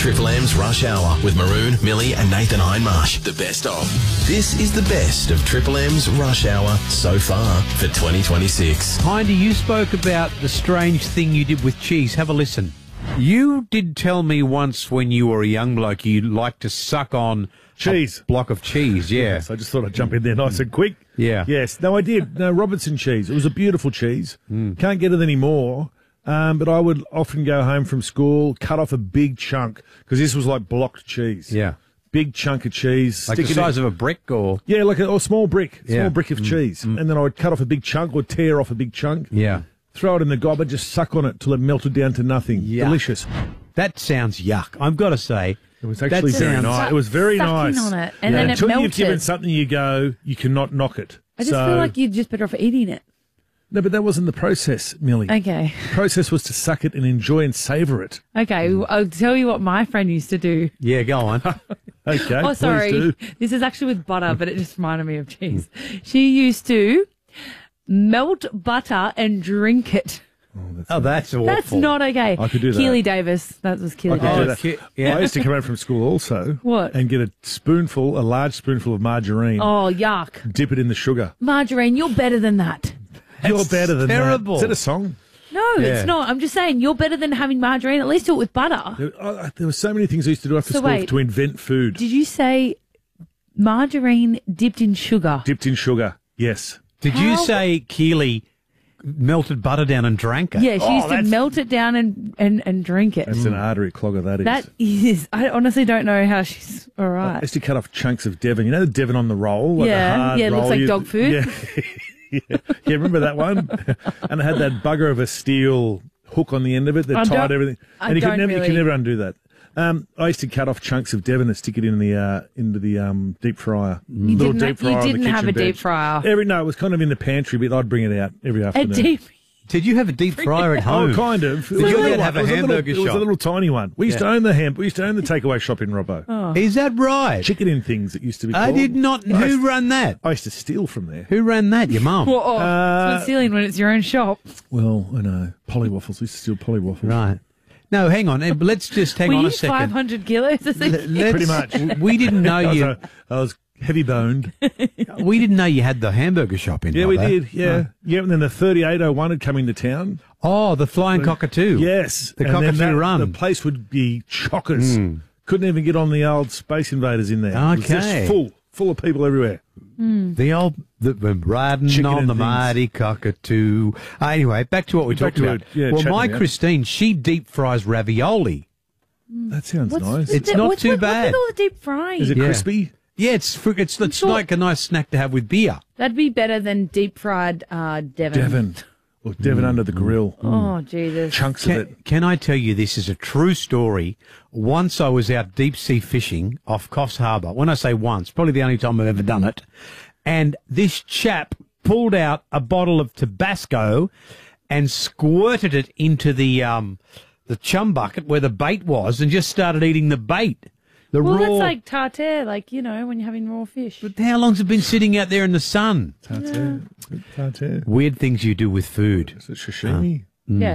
Triple M's Rush Hour with Maroon, Millie and Nathan Hindmarsh. The best of. This is the best of Triple M's Rush Hour so far for 2026. Hindy, you spoke about the strange thing you did with cheese. Have a listen. You did tell me once when you were a young bloke you liked to suck on cheese. A block of cheese, yeah. Yes, I just thought I'd jump in there nice and quick. Yeah. Yes. No, I did. No, Robertson cheese. It was a beautiful cheese. Can't get it anymore. But I would often go home from school, cut off a big chunk, because this was like blocked cheese. Yeah. Big chunk of cheese. Like the size of a brick or? Yeah, like a small brick. Yeah. Small brick of cheese. And then I would cut off a big chunk or tear off a big chunk. Yeah. Throw it in the gobber, just suck on it till it melted down to nothing. Yuck. Delicious. That sounds yuck. I've got to say. It was actually that very sounds- nice. It was very Sucking nice. on it, and then it Until you've melted. given something you go, you cannot knock it. I just feel like you're just better off eating it. No, but that wasn't the process, Millie. Okay. The process was to suck it and enjoy and savour it. Okay, I'll tell you what my friend used to do. Yeah, go on. Okay, Oh, sorry. please do. This is actually with butter, but it just reminded me of cheese. She used to melt butter and drink it. Oh, that's awful. That's not okay. I could do that. Keely Davis. That was Keely I could do Davis. that. yeah. I used to come home from school also. What? And get a large spoonful of margarine, Oh, yuck. dip it in the sugar. Margarine, you're better than that. You're better than terrible. that. Is that a song? No, Yeah. it's not. I'm just saying you're better than having margarine. At least do it with butter. There were so many things I used to do after So school wait. to invent food. Did you say margarine dipped in sugar? Dipped in sugar, yes. Did you How- say Keely melted butter down and drank it? Yeah, she used to that's- melt it down and drink it. That's an artery clogger, that is. That is, I honestly don't know how she's all I right. used to cut off chunks of Devon. You know the Devon on the roll? Like Yeah, the hard yeah, it looks roll like you- dog food. Yeah. Yeah, remember that one? And it had that bugger of a steel hook on the end of it that I tied don't- everything. I And you don't could really- never undo that. I used to cut off chunks of Devon and stick it in the into the deep fryer. You Little didn't, deep fryer you on the didn't have a kitchen deep bench. fryer. No, it was kind of in the pantry, but I'd bring it out every A afternoon. deep. Did you have a deep fryer at home? Oh, kind of. Did your dad have a hamburger It was shop? a little tiny one. We used to own we used to own the takeaway shop in Robbo. Oh. Is that right? Chicken in things it used to be called. I did not. Who ran that? I used to steal from there. Who ran that? Your mum. Well, it's not stealing when it's your own shop. Well, I know. Pollywaffles. We used to steal pollywaffles. Right. No, hang on. Let's just hang Were on you a second. 500 kilos? Pretty much. We didn't know you. I was heavy boned. We didn't know you had the hamburger shop in. Yeah, we Robbo. did. Yeah. Yeah, and then the 3801 had come into town. Oh, the Flying Cockatoo. Yes. The and then Cockatoo Run. The place would be chockers. Couldn't even get on the old Space Invaders in there. It was Okay. just full of people everywhere. The old riding Chicken on and the things. mighty cockatoo. Anyway, back to what we Back talked to about. it, yeah, well, chatting my about. Christine, she deep fries ravioli. That sounds nice. It's not what's too with, bad. What's with all the deep frying? Is it Yeah. crispy? Yeah, it's like a nice snack to have with beer. That'd be better than deep fried Devon. Devon. Or Devon under the grill. Oh, Jesus. Chunks of it. Can I tell you this is a true story? Once I was out deep sea fishing off Coffs Harbour. When I say once, probably the only time I've ever done it. And this chap pulled out a bottle of Tabasco and squirted it into the chum bucket where the bait was and just started eating the bait. The Well, raw. that's like tartare, like, you know, when you're having raw fish. But how long's it been sitting out there in the sun? Tartare. Tartare. Weird things you do with food. Is it sashimi? Yeah.